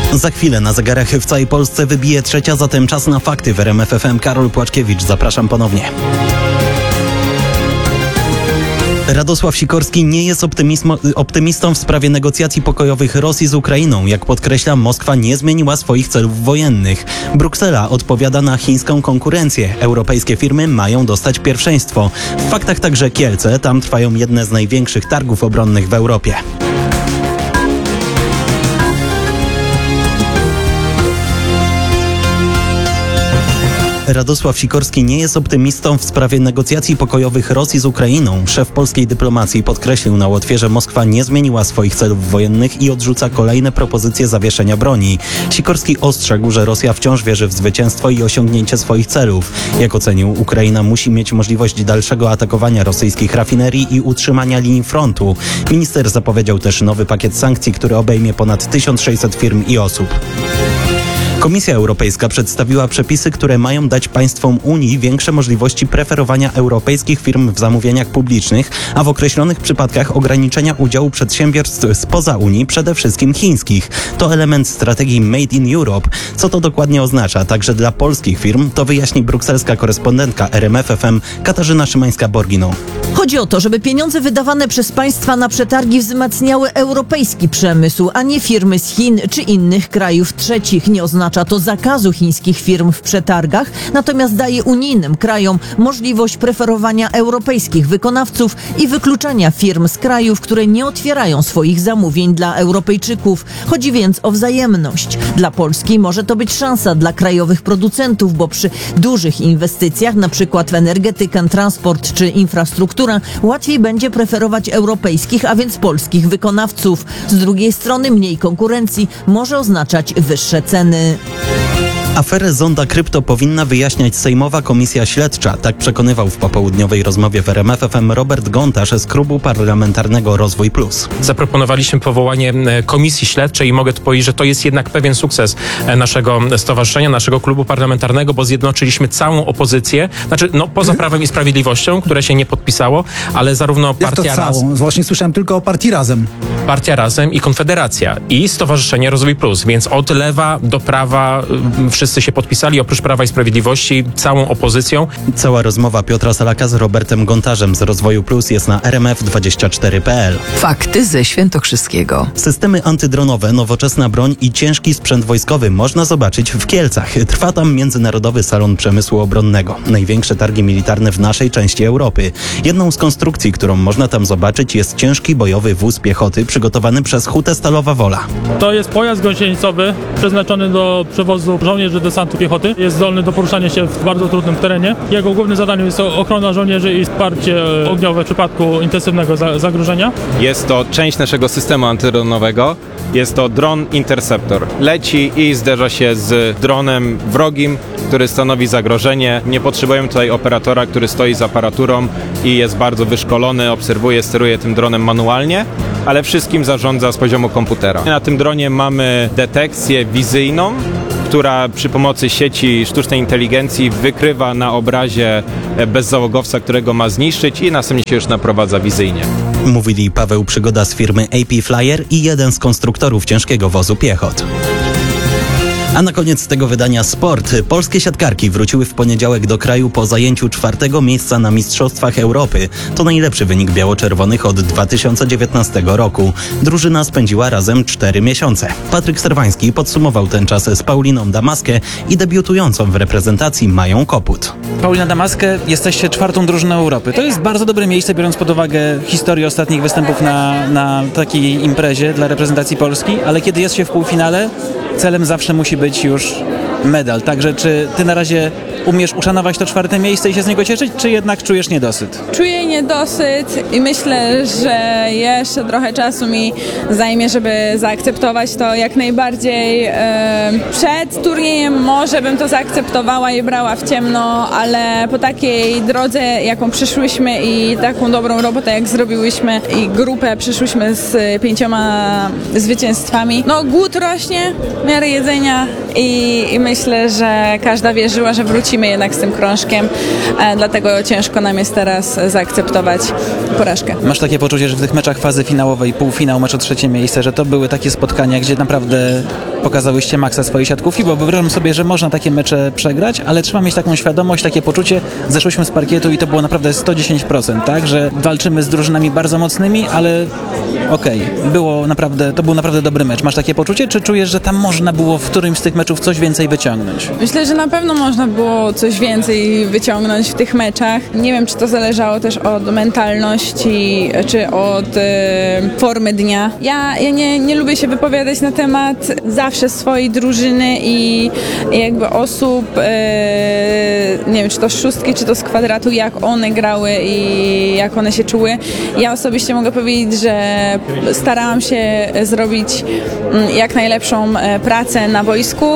Za chwilę na zegarach w całej Polsce wybije 3, zatem czas na fakty w RMF FM. Karol Płaczkiewicz, zapraszam ponownie. Radosław Sikorski nie jest optymistą w sprawie negocjacji pokojowych Rosji z Ukrainą. Jak podkreśla, Moskwa nie zmieniła swoich celów wojennych. Bruksela odpowiada na chińską konkurencję. Europejskie firmy mają dostać pierwszeństwo. W faktach także Kielce. Tam trwają jedne z największych targów obronnych w Europie. Radosław Sikorski nie jest optymistą w sprawie negocjacji pokojowych Rosji z Ukrainą. Szef polskiej dyplomacji podkreślił na Łotwie, że Moskwa nie zmieniła swoich celów wojennych i odrzuca kolejne propozycje zawieszenia broni. Sikorski ostrzegł, że Rosja wciąż wierzy w zwycięstwo i osiągnięcie swoich celów. Jak ocenił, Ukraina musi mieć możliwość dalszego atakowania rosyjskich rafinerii i utrzymania linii frontu. Minister zapowiedział też nowy pakiet sankcji, który obejmie ponad 1600 firm i osób. Komisja Europejska przedstawiła przepisy, które mają dać państwom Unii większe możliwości preferowania europejskich firm w zamówieniach publicznych, a w określonych przypadkach ograniczenia udziału przedsiębiorstw spoza Unii, przede wszystkim chińskich. To element strategii Made in Europe. Co to dokładnie oznacza także dla polskich firm, to wyjaśni brukselska korespondentka RMF FM Katarzyna Szymańska-Borginą. Chodzi o to, żeby pieniądze wydawane przez państwa na przetargi wzmacniały europejski przemysł, a nie firmy z Chin czy innych krajów trzecich. Nie oznacza to zakazu chińskich firm w przetargach, natomiast daje unijnym krajom możliwość preferowania europejskich wykonawców i wykluczania firm z krajów, które nie otwierają swoich zamówień dla Europejczyków. Chodzi więc o wzajemność. Dla Polski może to być szansa dla krajowych producentów, bo przy dużych inwestycjach, na przykład w energetykę, transport czy infrastrukturę, łatwiej będzie preferować europejskich, a więc polskich wykonawców. Z drugiej strony mniej konkurencji może oznaczać wyższe ceny. Aferę Zonda Krypto powinna wyjaśniać Sejmowa Komisja Śledcza. Tak przekonywał w popołudniowej rozmowie w RMF FM Robert Gontarz z Klubu Parlamentarnego Rozwój Plus. Zaproponowaliśmy powołanie komisji śledczej i mogę tu powiedzieć, że to jest jednak pewien sukces naszego stowarzyszenia, naszego klubu parlamentarnego, bo zjednoczyliśmy całą opozycję, poza Prawem i Sprawiedliwością, które się nie podpisało, ale zarówno Partia Razem. Właśnie słyszałem tylko o Partii Razem. Partia Razem i Konfederacja i Stowarzyszenie Rozwój Plus, więc od lewa do prawa wszyscy się podpisali, oprócz Prawa i Sprawiedliwości, całą opozycją. Cała rozmowa Piotra Salaka z Robertem Gontarzem z Rozwoju Plus jest na rmf24.pl. Fakty ze Świętokrzyskiego. Systemy antydronowe, nowoczesna broń i ciężki sprzęt wojskowy można zobaczyć w Kielcach. Trwa tam Międzynarodowy Salon Przemysłu Obronnego. Największe targi militarne w naszej części Europy. Jedną z konstrukcji, którą można tam zobaczyć, jest ciężki bojowy wóz piechoty przygotowany przez Hutę Stalowa Wola. To jest pojazd gąsienicowy przeznaczony do przewozu żołnierzy desantu piechoty. Jest zdolny do poruszania się w bardzo trudnym terenie. Jego głównym zadaniem jest ochrona żołnierzy i wsparcie ogniowe w przypadku intensywnego zagrożenia. Jest to część naszego systemu antydronowego. Jest to dron Interceptor. Leci i zderza się z dronem wrogim, który stanowi zagrożenie. Nie potrzebujemy tutaj operatora, który stoi z aparaturą i jest bardzo wyszkolony, obserwuje, steruje tym dronem manualnie, ale wszystkim zarządza z poziomu komputera. Na tym dronie mamy detekcję wizyjną, która przy pomocy sieci sztucznej inteligencji wykrywa na obrazie bezzałogowca, którego ma zniszczyć i następnie się już naprowadza wizyjnie. Mówili Paweł Przygoda z firmy AP Flyer i jeden z konstruktorów ciężkiego wozu piechot. A na koniec tego wydania sport. Polskie siatkarki wróciły w poniedziałek do kraju po zajęciu 4. miejsca na Mistrzostwach Europy. To najlepszy wynik biało-czerwonych od 2019 roku. Drużyna spędziła razem 4 miesiące. Patryk Serwański podsumował ten czas z Pauliną Damaskę i debiutującą w reprezentacji Mają Koput. Paulina Damaskę, jesteście 4. drużyną Europy. To jest bardzo dobre miejsce, biorąc pod uwagę historię ostatnich występów na takiej imprezie dla reprezentacji Polski, ale kiedy jest się w półfinale, celem zawsze musi być już medal. Także czy ty na razie umiesz uszanować to 4. miejsce i się z niego cieszyć, czy jednak czujesz niedosyt? Czuję niedosyt i myślę, że jeszcze trochę czasu mi zajmie, żeby zaakceptować to jak najbardziej. Przed turniejem może bym to zaakceptowała i brała w ciemno, ale po takiej drodze, jaką przyszłyśmy i taką dobrą robotę, jak zrobiłyśmy i grupę przyszłyśmy z 5 zwycięstwami, głód rośnie w miarę jedzenia i myślę, że każda wierzyła, że wrócimy jednak z tym krążkiem, dlatego ciężko nam jest teraz zaakceptować porażkę. Masz takie poczucie, że w tych meczach fazy finałowej, półfinał, mecz o 3. miejsce, że to były takie spotkania, gdzie naprawdę pokazałyście maksa swojej siatkówki, bo wyobrażam sobie, że można takie mecze przegrać, ale trzeba mieć taką świadomość, takie poczucie, zeszłyśmy z parkietu i to było naprawdę 110%, tak, że walczymy z drużynami bardzo mocnymi, ale okej, to był naprawdę dobry mecz. Masz takie poczucie, czy czujesz, że tam można było w którymś z tych meczów coś więcej wyciągnąć? Myślę, że na pewno można było coś więcej wyciągnąć w tych meczach. Nie wiem, czy to zależało też od mentalności, czy od formy dnia. Ja nie lubię się wypowiadać na temat zawsze swojej drużyny i jakby osób, nie wiem, czy to z szóstki, czy to z kwadratu, jak one grały i jak one się czuły. Ja osobiście mogę powiedzieć, że starałam się zrobić jak najlepszą pracę na boisku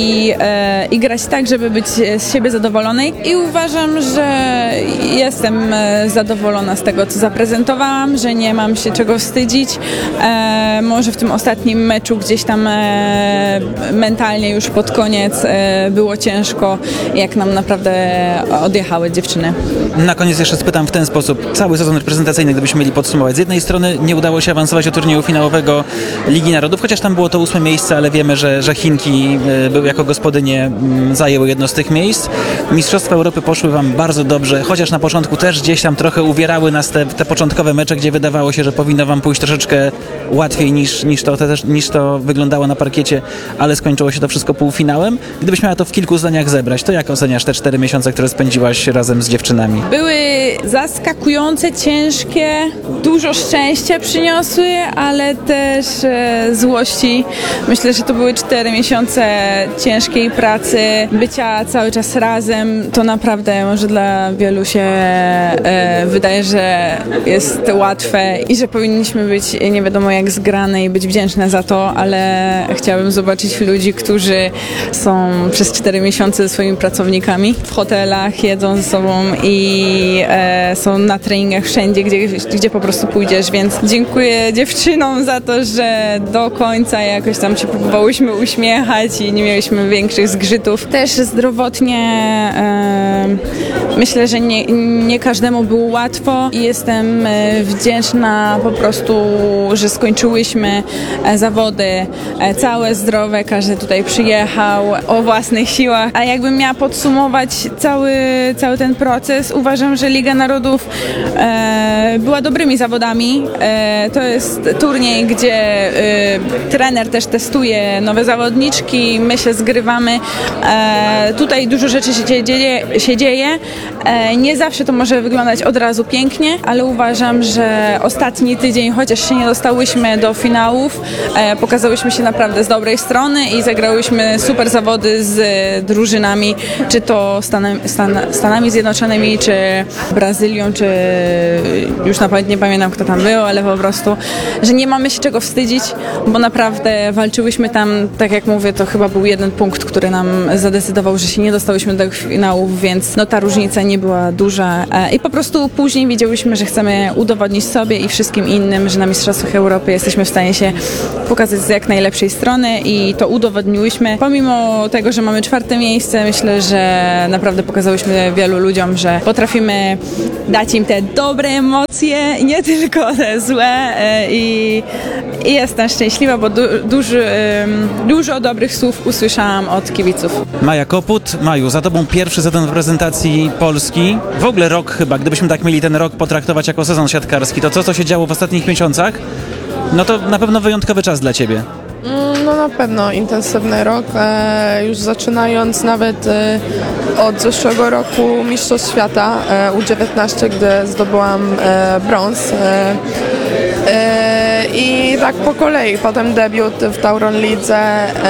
i grać tak, żeby być z siebie zadowolonej i uważam, że jestem zadowolona z tego, co zaprezentowałam, że nie mam się czego wstydzić. Może w tym ostatnim meczu gdzieś tam mentalnie już pod koniec było ciężko, jak nam naprawdę odjechały dziewczyny. Na koniec jeszcze spytam w ten sposób. Cały sezon reprezentacyjny, gdybyśmy mieli podsumować. Z jednej strony nie udało się awansować do turnieju finałowego Ligi Narodów, chociaż tam było to 8. miejsce, ale wiemy, że Chinki jako gospodynie zajęły jedno z tych miejsc. Mistrzostwa Europy poszły wam bardzo dobrze, chociaż na początku też gdzieś tam trochę uwierały nas te początkowe mecze, gdzie wydawało się, że powinno wam pójść troszeczkę łatwiej niż to wyglądało na parkiecie, ale skończyło się to wszystko półfinałem. Gdybyś miała to w kilku zdaniach zebrać, to jak oceniasz te 4 miesiące, które spędziłaś razem z dziewczynami? Były zaskakujące, ciężkie, dużo szczęścia przyniosły, ale też złości. Myślę, że to były 4 miesiące ciężkiej pracy, bycia cały czas razem. To naprawdę może dla wielu się wydaje, że jest łatwe i że powinniśmy być nie wiadomo jak zgrane i być wdzięczne za to, ale chciałabym zobaczyć ludzi, którzy są przez 4 miesiące ze swoimi pracownikami w hotelach, jedzą ze sobą i są na treningach wszędzie, gdzie po prostu pójdziesz, więc dziękuję dziewczynom za to, że do końca jakoś tam się próbowałyśmy uśmiechać i nie mieliśmy większych zgrzytów. Też zdrowotnie myślę, że nie każdemu było łatwo i jestem wdzięczna po prostu, że skończyłyśmy zawody całe, zdrowe, każdy tutaj przyjechał o własnych siłach, a jakbym miała podsumować cały ten proces, uważam, że Liga Narodów była dobrymi zawodami. To jest turniej, gdzie trener też testuje nowe zawodniczki, my się zgrywamy. Tutaj dużo rzeczy się dzieje. Nie zawsze to może wyglądać od razu pięknie, ale uważam, że ostatni tydzień, chociaż się nie dostałyśmy do finałów, pokazałyśmy się naprawdę z dobrej strony i zagrałyśmy super zawody z drużynami, czy to Stanami Zjednoczonymi, czy Brazylią, czy już naprawdę nie pamiętam, kto tam był, ale po prostu, że nie mamy się czego wstydzić, bo naprawdę walczyłyśmy tam, tak jak mówię, to chyba był jeden punkt, który nam zadecydował, że się nie dostałyśmy do finałów, więc no ta różnica nie była duża i po prostu później wiedziałyśmy, że chcemy udowodnić sobie i wszystkim innym, że na Mistrzostwach Europy jesteśmy w stanie się pokazać z jak najlepszej strony i to udowodniłyśmy. Pomimo tego, że mamy 4. miejsce, myślę, że naprawdę pokazałyśmy wielu ludziom, że potrafimy dać im te dobre emocje, nie tylko te złe i jestem szczęśliwa, bo dużo dobrych słów usłyszałam od kibiców. Maja Koput. Maju, za tobą pierwszy sezon w reprezentacji Polski. W ogóle rok chyba, gdybyśmy tak mieli ten rok potraktować jako sezon siatkarski, to co się działo w ostatnich miesiącach, no to na pewno wyjątkowy czas dla ciebie. No na pewno intensywny rok, już zaczynając nawet od zeszłego roku Mistrzostw Świata U19, gdzie zdobyłam brąz. I tak po kolei, potem debiut w Tauron Lidze,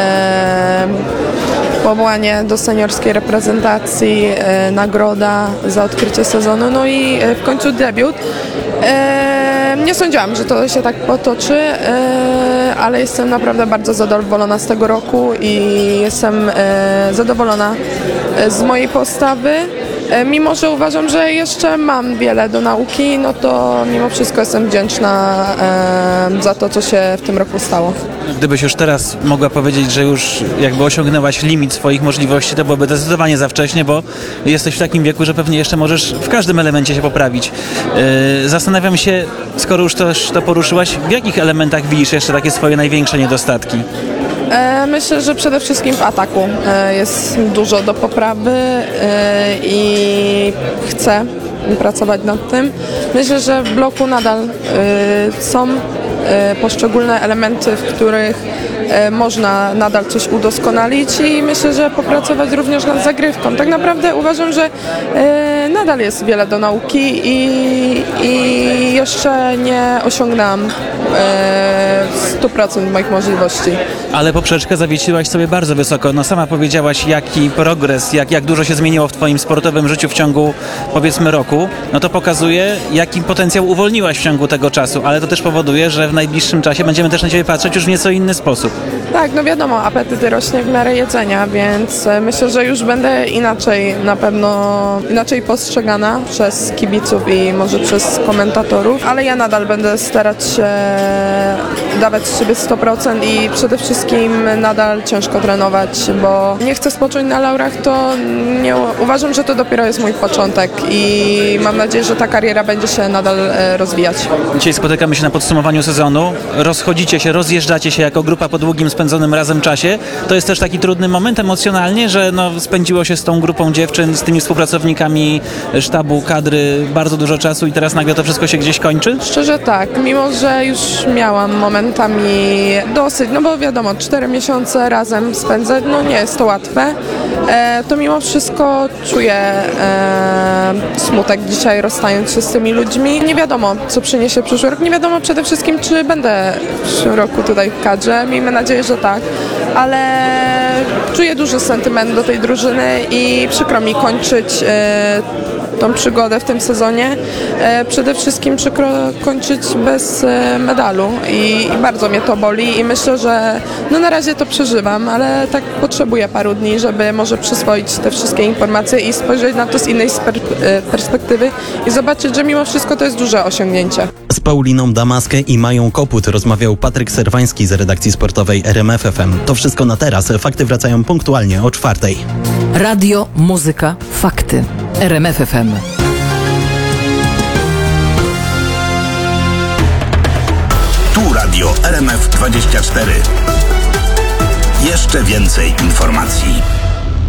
powołanie do seniorskiej reprezentacji, nagroda za odkrycie sezonu, no i w końcu debiut. Nie sądziłam, że to się tak potoczy, ale jestem naprawdę bardzo zadowolona z tego roku i jestem zadowolona z mojej postawy. Mimo że uważam, że jeszcze mam wiele do nauki, no to mimo wszystko jestem wdzięczna za to, co się w tym roku stało. Gdybyś już teraz mogła powiedzieć, że już jakby osiągnęłaś limit swoich możliwości, to byłoby zdecydowanie za wcześnie, bo jesteś w takim wieku, że pewnie jeszcze możesz w każdym elemencie się poprawić. Zastanawiam się, skoro już to poruszyłaś, w jakich elementach widzisz jeszcze takie swoje największe niedostatki? Myślę, że przede wszystkim w ataku jest dużo do poprawy i chcę pracować nad tym. Myślę, że w bloku nadal są poszczególne elementy, w których można nadal coś udoskonalić i myślę, że popracować również nad zagrywką. Tak naprawdę uważam, że nadal jest wiele do nauki i jeszcze nie osiągnęłam 100% moich możliwości. Ale poprzeczkę zawiesiłaś sobie bardzo wysoko. No sama powiedziałaś, jaki progres, jak dużo się zmieniło w twoim sportowym życiu w ciągu, powiedzmy, roku. No to pokazuje, jaki potencjał uwolniłaś w ciągu tego czasu, ale to też powoduje, że w najbliższym czasie będziemy też na ciebie patrzeć już w nieco inny sposób. Tak, no wiadomo, apetyt rośnie w miarę jedzenia, więc myślę, że już będę na pewno inaczej postrzegana przez kibiców i może przez komentatorów, ale ja nadal będę starać się dawać z siebie 100% i przede wszystkim nadal ciężko trenować, bo nie chcę spocząć na laurach, to nie uważam, że to dopiero jest mój początek i mam nadzieję, że ta kariera będzie się nadal rozwijać. Dzisiaj spotykamy się na podsumowaniu sezonu, rozchodzicie się, rozjeżdżacie się jako grupa po długim spędzonym razem czasie. To jest też taki trudny moment emocjonalnie, że spędziło się z tą grupą dziewczyn, z tymi współpracownikami sztabu, kadry bardzo dużo czasu i teraz nagle to wszystko się gdzieś kończy? Szczerze tak, mimo że już miałam momentami dosyć, no bo wiadomo, 4 miesiące razem spędzać, no nie jest to łatwe, to mimo wszystko czuję smutek dzisiaj, rozstając się z tymi ludźmi. Nie wiadomo, co przyniesie przyszły rok, nie wiadomo przede wszystkim, czy będę w przyszłym roku tutaj w kadrze, miejmy nadzieję, że tak, ale czuję duży sentyment do tej drużyny i przykro mi kończyć tą przygodę w tym sezonie. Przede wszystkim przykro kończyć bez medalu i bardzo mnie to boli i myślę, że na razie to przeżywam, ale tak potrzebuję paru dni, żeby może przyswoić te wszystkie informacje i spojrzeć na to z innej perspektywy i zobaczyć, że mimo wszystko to jest duże osiągnięcie. Z Pauliną Damaskę i Mają Koput rozmawiał Patryk Serwański z redakcji sportowej RMF FM. To wszystko na teraz. Fakty wracają punktualnie o 4:00. Radio, muzyka, fakty. RMF FM. Tu radio RMF 24. Jeszcze więcej informacji.